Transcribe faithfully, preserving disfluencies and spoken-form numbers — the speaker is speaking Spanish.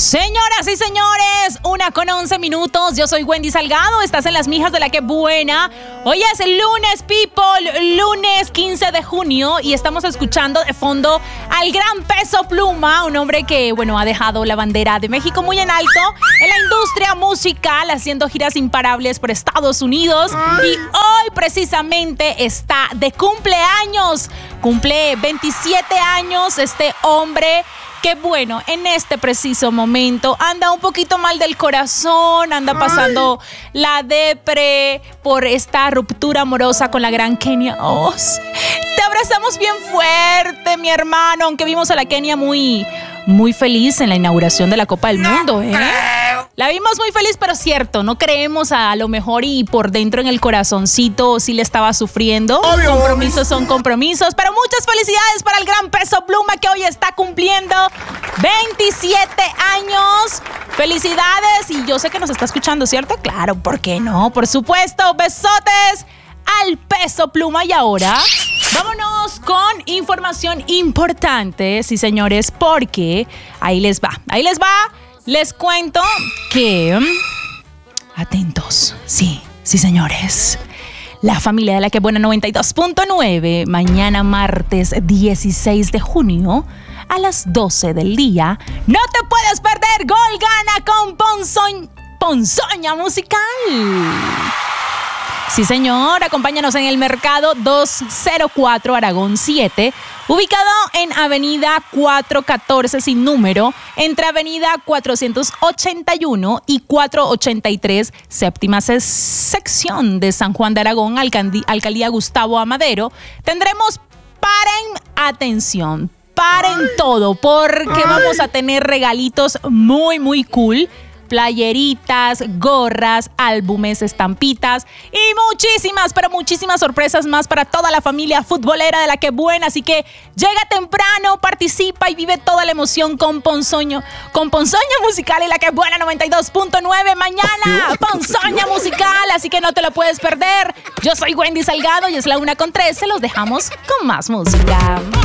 Señoras y señores, una con once minutos. Yo soy Wendy Salgado. Estás en Las Mijas de la Que Buena. Hoy es el lunes, people. Lunes quince de junio. Y estamos escuchando de fondo al gran Peso Pluma. Un hombre que, bueno, ha dejado la bandera de México muy en alto en la industria musical, haciendo giras imparables por Estados Unidos. Y hoy precisamente está de cumpleaños. Cumple veintisiete años este hombre. Que bueno, en este preciso momento anda un poquito mal del corazón, anda pasando Ay. la depre por esta ruptura amorosa con la gran Kenia Oz. Te abrazamos bien fuerte, mi hermano, aunque vimos a la Kenia muy, muy feliz en la inauguración de la Copa del Mundo, ¿eh? La vimos muy feliz, pero cierto, no creemos a, a lo mejor y por dentro en el corazoncito sí le estaba sufriendo. Obvio. Compromisos son compromisos, pero muchas felicidades para el gran Peso Pluma que hoy está cumpliendo veintisiete años. Felicidades, y yo sé que nos está escuchando, ¿cierto? Claro, ¿por qué no? Por supuesto, besotes al Peso Pluma. Y ahora vámonos con información importante, sí señores, porque ahí les va, ahí les va. Les cuento que... Atentos, sí, sí señores. La familia de la Que Buena noventa y dos punto nueve, mañana martes dieciséis de junio, a las doce del día, no te puedes perder Gol Gana con Ponzoñ, Ponzoña Musical. Sí, señor, acompáñanos en el Mercado doscientos cuatro Aragón siete, ubicado en Avenida cuatrocientos catorce sin número, entre Avenida cuatrocientos ochenta y uno y cuatrocientos ochenta y tres, séptima sección de San Juan de Aragón, Alcaldía, Alcaldía Gustavo Amadero. Tendremos, paren atención, paren Ay. todo, porque Ay. vamos a tener regalitos muy, muy cool. Playeritas, gorras, álbumes, estampitas y muchísimas, pero muchísimas sorpresas más para toda la familia futbolera de la Que Buena. Así que llega temprano, participa y vive toda la emoción con Ponzoño, con Ponzoña Musical y la Que Buena noventa y dos punto nueve. Mañana, Ponzoña Musical, así que no te lo puedes perder. Yo soy Wendy Salgado y es la una con trece. Los dejamos con más música.